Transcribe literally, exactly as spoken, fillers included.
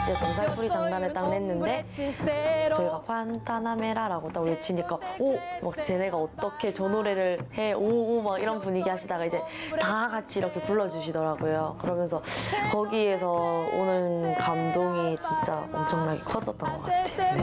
이제 곰살풀이 장단을 딱 냈는데 저희가 관타나메라라고 딱 외치니까 오! 막 쟤네가 어떻게 저 노래를 해? 오오 막 이런 분위기 하시다가 이제 다 같이 이렇게 불러주시더라고요. 그러면서 거기에서 오는 감동이 진짜 엄청나게 컸었던 것 같아요. 네.